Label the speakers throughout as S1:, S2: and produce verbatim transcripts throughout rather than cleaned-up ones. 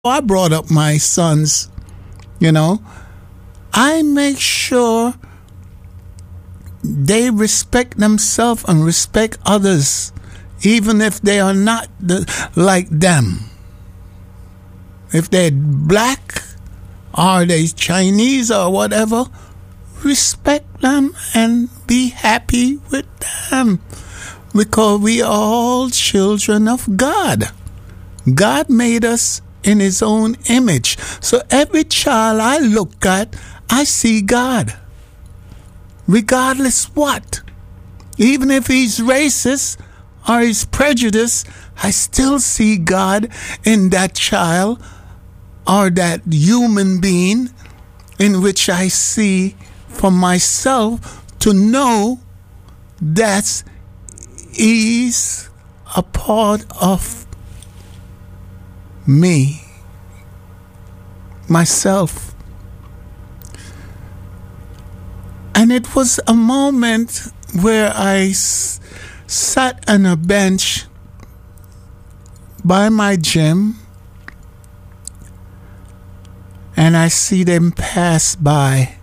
S1: I brought up my sons, you know, I make sure they respect themselves and respect others, even if they are not the, like them. If they're black or they Chinese or whatever, respect them and be happy with them, because we are all children of God. God made us in his own image. So every child I look at, I see God. Regardless what. Even if he's racist or he's prejudiced, I still see God in that child or that human being, in which I see for myself to know that he's a part of me, myself. And it was a moment where I s- sat on a bench by my gym, and I see them pass by.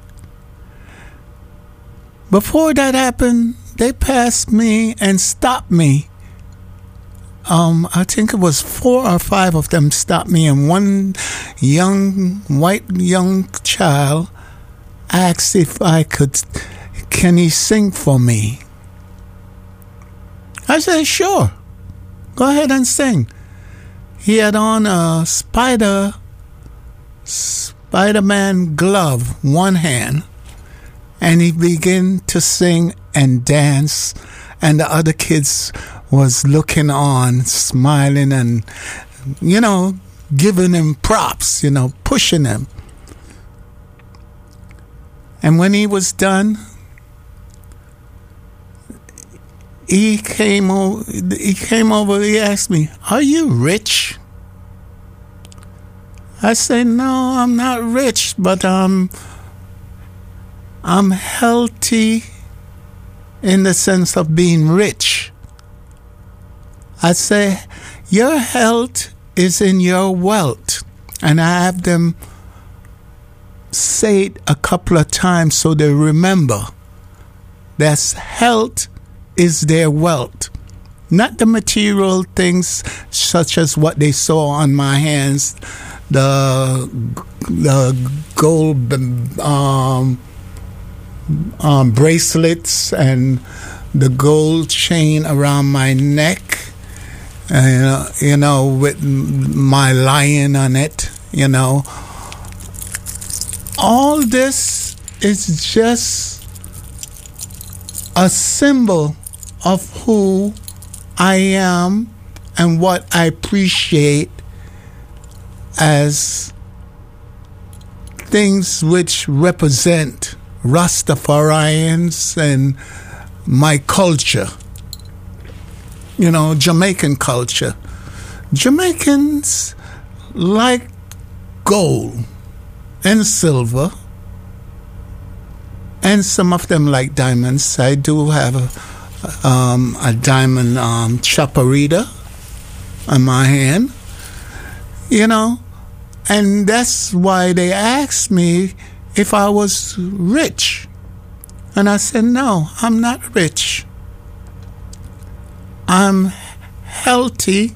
S1: Before that happened, they passed me and stopped me. Um, I think it was four or five of them stopped me, and one young, white young child asked if I could, can he sing for me? I said, sure, go ahead and sing. He had on a spider, Spider-Man glove, one hand, and he began to sing and dance, and the other kids was looking on, smiling and, you know, giving him props, you know, pushing him. And when he was done, he came over, he came over, he asked me, are you rich? I said, no, I'm not rich, but um, I'm healthy in the sense of being rich. I say, your health is in your wealth. And I have them say it a couple of times so they remember that health is their wealth. Not the material things such as what they saw on my hands, the, the gold um, um, bracelets and the gold chain around my neck. Uh, you know, with my lion on it, you know. All this is just a symbol of who I am and what I appreciate as things which represent Rastafarians and my culture. You know, Jamaican culture. Jamaicans like gold and silver, and some of them like diamonds. I do have a, um, a diamond um, chaparita on my hand, you know, and that's why they asked me if I was rich. And I said, no, I'm not rich. I'm healthy,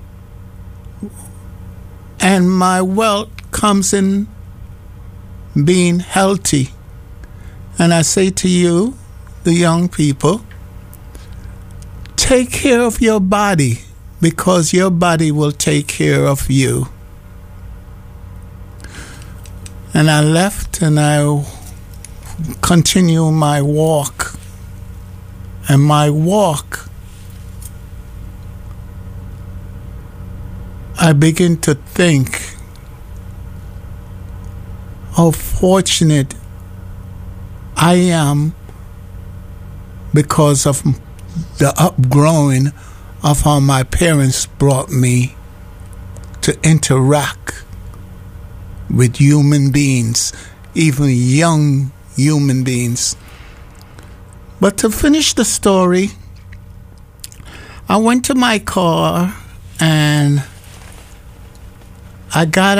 S1: and my wealth comes in being healthy. And I say to you, the young people, take care of your body, because your body will take care of you. And I left and I continue my walk. And my walk, I begin to think how fortunate I am because of the upgrowing of how my parents brought me to interact with human beings, even young human beings. But to finish the story, I went to my car and I got